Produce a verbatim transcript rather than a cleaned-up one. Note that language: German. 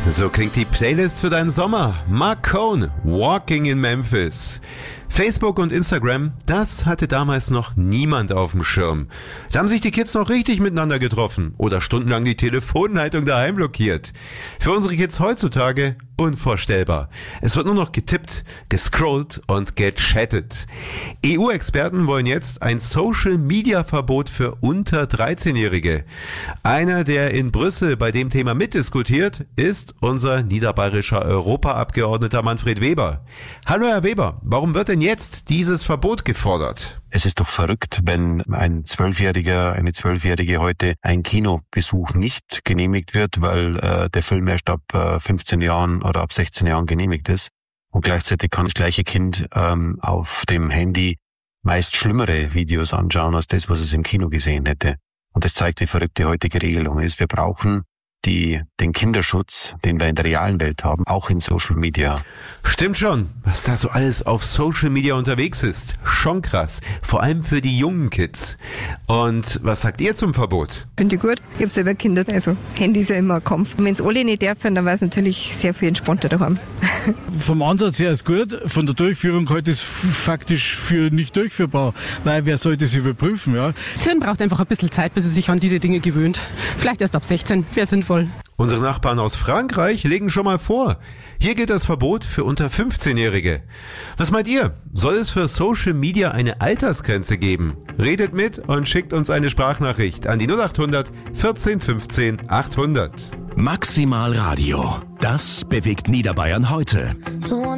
So klingt die Playlist für deinen Sommer. Mark Cohn, Walking in Memphis. Facebook und Instagram, das hatte damals noch niemand auf dem Schirm. Da haben sich die Kids noch richtig miteinander getroffen oder stundenlang die Telefonleitung daheim blockiert. Für unsere Kids heutzutage unvorstellbar. Es wird nur noch getippt, gescrollt und gechattet. E U-Experten wollen jetzt ein Social-Media-Verbot für unter dreizehnjährige. Einer, der in Brüssel bei dem Thema mitdiskutiert, ist unser niederbayerischer Europaabgeordneter Manfred Weber. Hallo Herr Weber, warum wird denn jetzt dieses Verbot gefordert? Es ist doch verrückt, wenn ein Zwölfjähriger, eine Zwölfjährige heute ein Kinobesuch nicht genehmigt wird, weil äh, der Film erst ab äh, fünfzehn Jahren oder ab sechzehn Jahren genehmigt ist. Und gleichzeitig kann das gleiche Kind ähm, auf dem Handy meist schlimmere Videos anschauen als das, was es im Kino gesehen hätte. Und das zeigt, wie verrückt die heutige Regelung ist. Wir brauchen die den Kinderschutz, den wir in der realen Welt haben, auch in Social Media. Stimmt schon, was da so alles auf Social Media unterwegs ist. Schon krass. Vor allem für die jungen Kids. Und was sagt ihr zum Verbot? Finde ich gut. Ich habe selber Kinder, also Handy ist ja immer ein Kampf. Wenn es alle nicht dürfen, dann war es natürlich sehr viel entspannter daheim. Vom Ansatz her ist gut, von der Durchführung heute ist faktisch für nicht durchführbar, weil wer soll das überprüfen? Ja? Das Hirn braucht einfach ein bisschen Zeit, bis es sich an diese Dinge gewöhnt. Vielleicht erst ab sechzehn, wäre sinnvoll. Unsere Nachbarn aus Frankreich legen schon mal vor. Hier gilt das Verbot für unter fünfzehnjährige. Was meint ihr? Soll es für Social Media eine Altersgrenze geben? Redet mit und schickt uns eine Sprachnachricht an die null acht hundert vierzehn fünfzehn achthundert. Maximal Radio. Das bewegt Niederbayern heute.